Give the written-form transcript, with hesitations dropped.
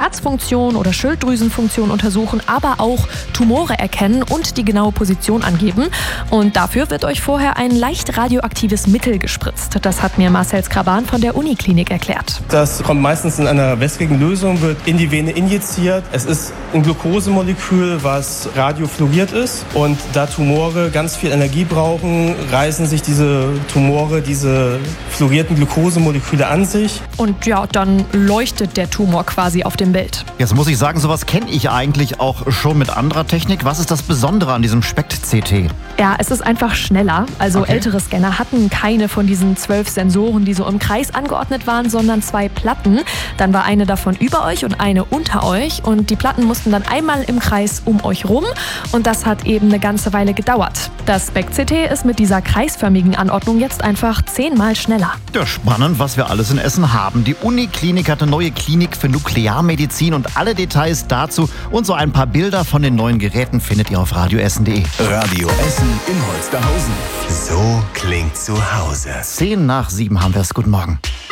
Herzfunktion oder Schilddrüsenfunktion untersuchen, aber auch Tumore erkennen und die genaue Position angeben. Und dafür wird euch vorher ein leicht radioaktives Mittel gespritzt. Das hat mir Marcel Skraban von der Uniklinik erklärt. Das kommt meistens in einer wässrigen Lösung, wird in die Vene injiziert. Es ist ein Glukosemolekül, was radiofluoriert ist. Und da Tumore ganz viel Energie brauchen, reißen sich diese Tumore, diese fluorierten Glukosemoleküle an sich. Und ja, dann leuchtet der Tumor quasi auf dem Bild. Jetzt muss ich sagen, sowas kenne ich eigentlich auch schon mit anderer Technik. Was ist das Besondere an diesem SPECT-CT? Ja, es ist einfach schneller. Also ältere Scanner hatten keine von diesen 12 Sensoren, die so im Kreis angeordnet waren, sondern 2 Platten. Dann war eine davon über euch und eine unter euch. Und die Platten mussten dann einmal im Kreis um euch rum. Und das hat eben eine ganze Weile gedauert. Das SPECT-CT ist mit dieser kreisförmigen Anordnung jetzt einfach 10-mal schneller. Ja, spannend, was wir alles in Essen haben. Die Uniklinik hat eine neue Klinik für Nuklearmedizin und alle Details dazu und so ein paar Bilder von den neuen Geräten findet ihr auf radioessen.de. Radio Essen in Holsterhausen. So klingt zu Hause. 10 nach 7 haben wir es. Guten Morgen.